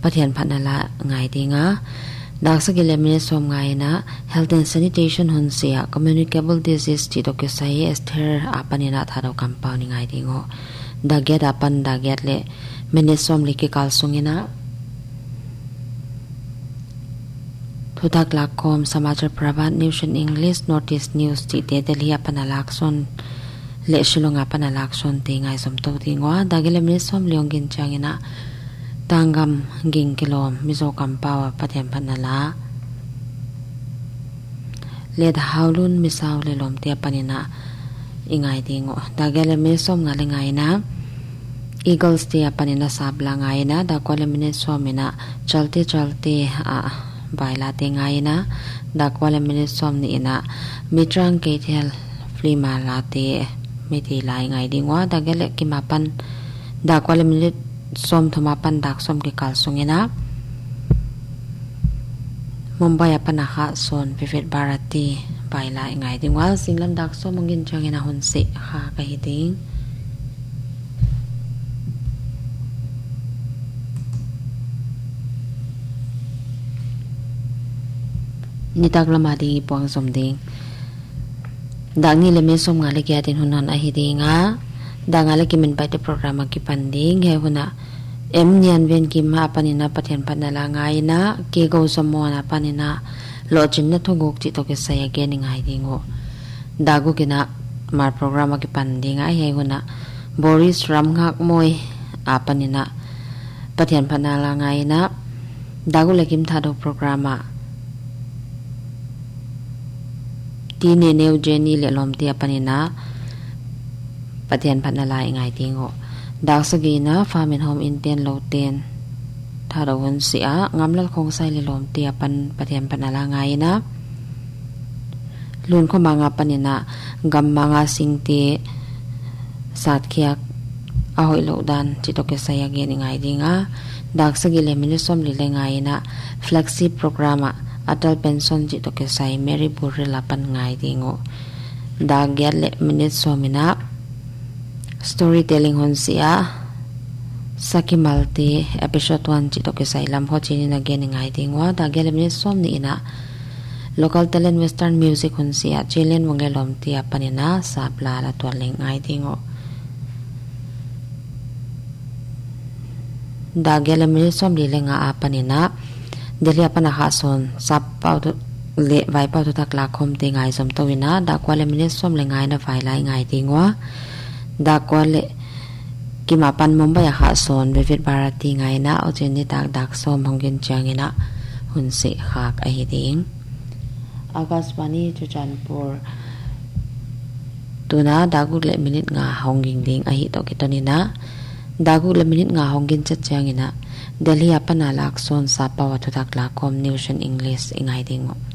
pathian phanala ngai dinga dak sagile mine som ngai na health and sanitation hunsia communicable disease ti doke sai esther apanina tharo compound ngai dingo daget apan daget le mine som liki kalsungina thudak lakom samachar pravat news in english notice news ti te delhi apana lakson le shilonga apana lakson te ngai som to dingwa dagile mine som leongin changina tangam ging kilom mizo kampawa pathian phanala le haulun misaw le lom te panina ingai dingo dagile mine som ngale ngai na eagles te panina sabla ngai na da kwale mine somina chalte a baila te ngai na da kwale mine som ni na mitrang ke thel flima la te miti lai ngai dingwa dagile kimapan da kwale mine som thoma pan dak som ki kalsungena mumbai apana kha son vivid bharati baila ngai dingwa singlam dak som mangin changena hunse kha ka hiding nitak lamadi puang somding dangi leme som ngale kya tin hunan a hidinga dangale kimin baite program ki panding he huna em nian ven ki ma panina pathian panala ngai na ke go somona panina lojin na thogok chi to ke saya ge ni ngai dingo dagu kina mar program ki panding a he huna boris ramngak moi apanina pathian panala ngai na dagu lekim thado programa tine neu jeni le lom tia panina pathian phanala ngai tingo dak sagina farm and home in ten lo ten tharawon sia ngamlal khong sai le lom tia pan pathian phanala ngai na lun kho manga panina gam manga singte sat khiak a hoi lo dan chitoke saya ge ni ngai dinga dak sagile mini som li le ngai na flexi programa atal pension ji to ke sai mary burre lapan ngai dingo da gyal le minute somina storytelling honsia saki malte episode 1 ji to ke sai lam ho chini na gen ngai dingwa da gyal minute som ni ina local talent western music honsia chilen wonge lom tia panina sapla la to leng ngai dingo da gyal minute som li lenga apanina Delhi apana khason sap pau le vai pau tak la khom te ngai som to wina da kwale mine som le ngai na vai lai ngai tingwa da kwale kima pan mumbai khason vivid bharati ngai na ojeni tak dak som hongin changina hunse khak a hiding Akashvani Chuchanpur tuna dagu le minute nga honging ding a hi to kitonina dagu le minute nga hongin chat changina Delhi apana lakson sapa watu tak lakom news in English ingai dingo